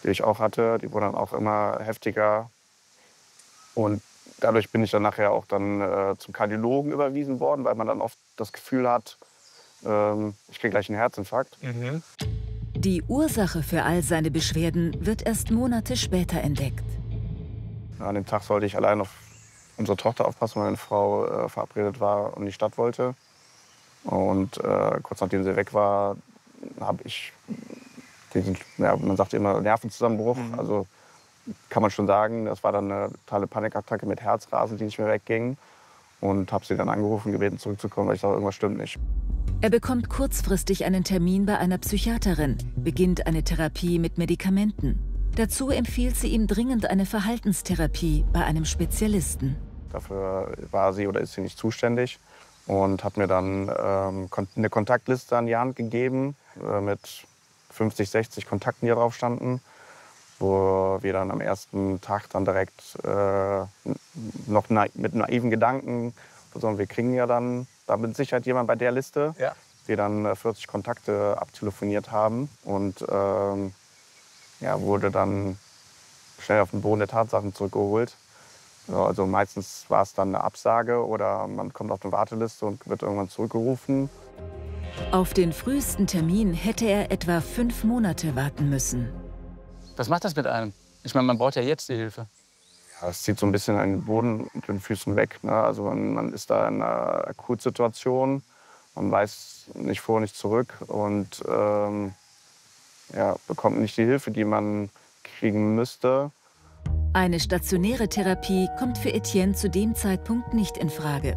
die ich auch hatte, die wurden dann auch immer heftiger. Und dadurch bin ich dann nachher auch dann zum Kardiologen überwiesen worden, weil man dann oft das Gefühl hat, ich kriege gleich einen Herzinfarkt. Die Ursache für all seine Beschwerden wird erst Monate später entdeckt. An dem Tag sollte ich allein auf unsere Tochter aufpassen, weil meine Frau verabredet war und in die Stadt wollte. Und kurz nachdem sie weg war, habe ich diesen, ja, man sagt immer Nervenzusammenbruch. Also kann man schon sagen, das war dann eine totale Panikattacke mit Herzrasen, die nicht mehr wegging. Und habe sie dann angerufen, gebeten zurückzukommen, weil ich dachte, irgendwas stimmt nicht. Er bekommt kurzfristig einen Termin bei einer Psychiaterin, beginnt eine Therapie mit Medikamenten. Dazu empfiehlt sie ihm dringend eine Verhaltenstherapie bei einem Spezialisten. Dafür war sie oder ist sie nicht zuständig und hat mir dann eine Kontaktliste an die Hand gegeben mit 50, 60 Kontakten, die da drauf standen, wo wir dann am ersten Tag dann direkt noch mit naiven Gedanken, sondern wir kriegen ja dann da mit Sicherheit jemand bei der Liste, wir dann 40 Kontakte abtelefoniert haben und ja, wurde dann schnell auf den Boden der Tatsachen zurückgeholt. Ja, also meistens war es dann eine Absage oder man kommt auf eine Warteliste und wird irgendwann zurückgerufen. Auf den frühesten Termin hätte er etwa 5 Monate warten müssen. Was macht das mit einem? Ich meine, man braucht ja jetzt die Hilfe. Ja, es zieht so ein bisschen an den Boden und den Füßen weg. Ne? Also man ist da in einer Akutsituation, man weiß nicht vor, nicht zurück und ja, bekommt nicht die Hilfe, die man kriegen müsste. Eine stationäre Therapie kommt für Etienne zu dem Zeitpunkt nicht in Frage.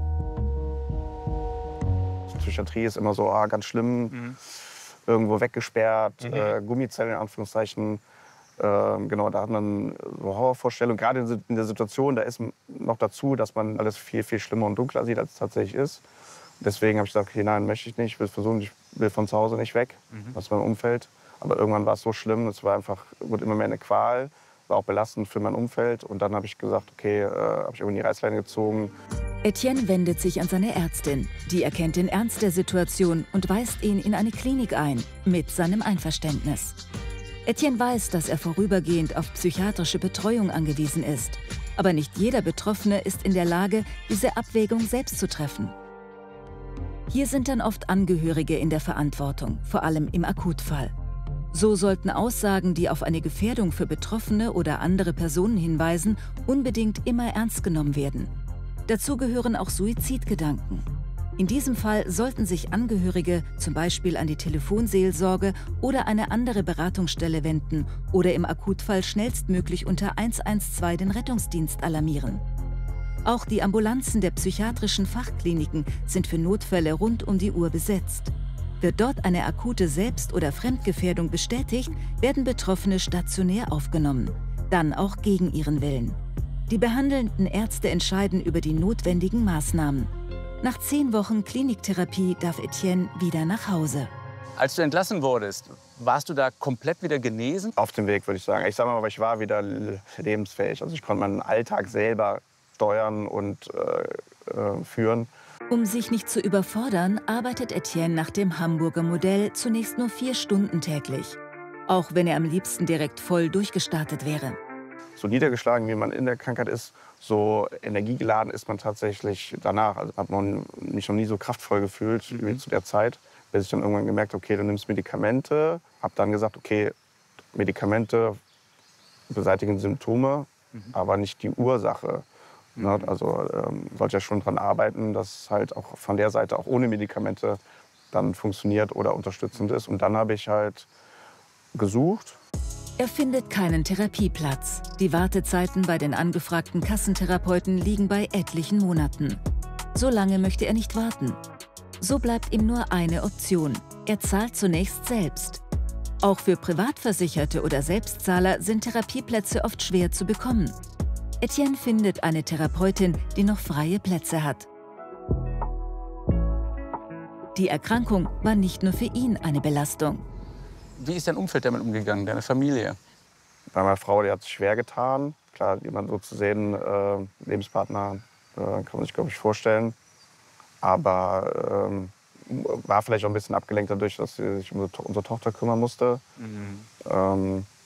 Psychiatrie ist immer so ganz schlimm, irgendwo weggesperrt, Gummizelle in Anführungszeichen. Genau, da hat man so Horrorvorstellungen. Gerade in der Situation, da ist noch dazu, dass man alles viel, viel schlimmer und dunkler sieht, als es tatsächlich ist. Deswegen habe ich gesagt, okay, nein, möchte ich nicht. Ich will versuchen, ich will von zu Hause nicht weg, aus meinem Umfeld. Aber irgendwann war es so schlimm, es war einfach, wurde immer mehr eine Qual, war auch belastend für mein Umfeld. Und dann habe ich gesagt, okay, habe ich irgendwie die Reißleine gezogen. Etienne wendet sich an seine Ärztin. Die erkennt den Ernst der Situation und weist ihn in eine Klinik ein, mit seinem Einverständnis. Etienne weiß, dass er vorübergehend auf psychiatrische Betreuung angewiesen ist. Aber nicht jeder Betroffene ist in der Lage, diese Abwägung selbst zu treffen. Hier sind dann oft Angehörige in der Verantwortung, vor allem im Akutfall. So sollten Aussagen, die auf eine Gefährdung für Betroffene oder andere Personen hinweisen, unbedingt immer ernst genommen werden. Dazu gehören auch Suizidgedanken. In diesem Fall sollten sich Angehörige zum Beispiel an die Telefonseelsorge oder eine andere Beratungsstelle wenden oder im Akutfall schnellstmöglich unter 112 den Rettungsdienst alarmieren. Auch die Ambulanzen der psychiatrischen Fachkliniken sind für Notfälle rund um die Uhr besetzt. Wird dort eine akute Selbst- oder Fremdgefährdung bestätigt, werden Betroffene stationär aufgenommen, dann auch gegen ihren Willen. Die behandelnden Ärzte entscheiden über die notwendigen Maßnahmen. Nach 10 Wochen Kliniktherapie darf Etienne wieder nach Hause. Als du entlassen wurdest, warst du da komplett wieder genesen? Auf dem Weg, würde ich sagen. Ich sage mal, aber ich war wieder lebensfähig. Also ich konnte meinen Alltag selber steuern und führen. Um sich nicht zu überfordern, arbeitet Etienne nach dem Hamburger Modell zunächst nur 4 Stunden täglich. Auch wenn er am liebsten direkt voll durchgestartet wäre. So niedergeschlagen, wie man in der Krankheit ist, so energiegeladen ist man tatsächlich danach. Also habe mich noch nie so kraftvoll gefühlt wie zu der Zeit, bis ich dann irgendwann gemerkt habe, okay, du nimmst Medikamente. Habe dann gesagt, okay, Medikamente beseitigen Symptome, aber nicht die Ursache. Ne? Also sollte ja schon daran arbeiten, dass halt auch von der Seite auch ohne Medikamente dann funktioniert oder unterstützend ist. Und dann habe ich halt gesucht. Er findet keinen Therapieplatz. Die Wartezeiten bei den angefragten Kassentherapeuten liegen bei etlichen Monaten. So lange möchte er nicht warten. So bleibt ihm nur eine Option. Er zahlt zunächst selbst. Auch für Privatversicherte oder Selbstzahler sind Therapieplätze oft schwer zu bekommen. Etienne findet eine Therapeutin, die noch freie Plätze hat. Die Erkrankung war nicht nur für ihn eine Belastung. Wie ist dein Umfeld damit umgegangen, deine Familie? Bei meiner Frau, die hat sich schwer getan. Klar, jemanden so zu sehen, Lebenspartner, kann man sich, glaube ich, vorstellen. Aber war vielleicht auch ein bisschen abgelenkt dadurch, dass sie sich um unsere Tochter kümmern musste.